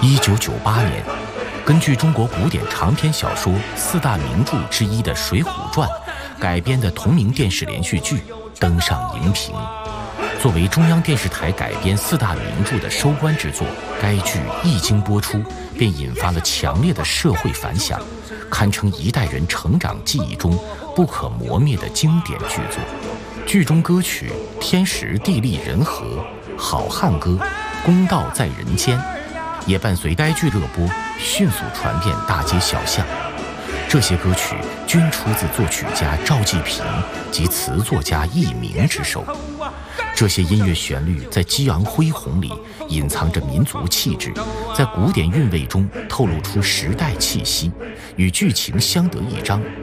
1998年，根据中国古典长篇小说四大名著之一的《水浒传》改编的同名电视连续剧登上荧屏。作为中央电视台改编四大名著的收官之作，该剧一经播出便引发了强烈的社会反响，堪称一代人成长记忆中不可磨灭的经典剧作。剧中歌曲《天时地利人和》《好汉歌》《公道在人间》也伴随该剧热播迅速传遍大街小巷。这些歌曲均出自作曲家赵季平及词作家佚名之手。这些音乐旋律在激昂恢宏里隐藏着民族气质，在古典韵味中透露出时代气息，与剧情相得益彰，